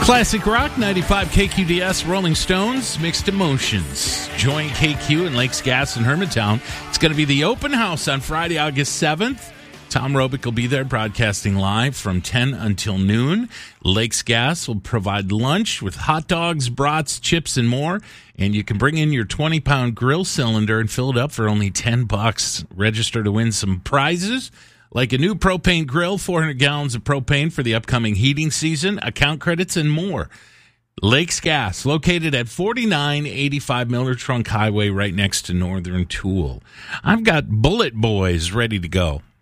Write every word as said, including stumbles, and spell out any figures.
Classic Rock, ninety-five K Q D S, Rolling Stones, Mixed Emotions. Join K Q in Lakes Gas in Hermantown. It's going to be the open house on Friday, August seventh. Tom Robick will be there broadcasting live from ten until noon. Lakes Gas will provide lunch with hot dogs, brats, chips, and more. And you can bring in your twenty-pound grill cylinder and fill it up for only ten bucks. Register to win some prizes, like a new propane grill, four hundred gallons of propane for the upcoming heating season, account credits, and more. Lakes Gas, located at forty-nine eighty-five Miller Trunk Highway, right next to Northern Tool. I've got Bullet Boys ready to go.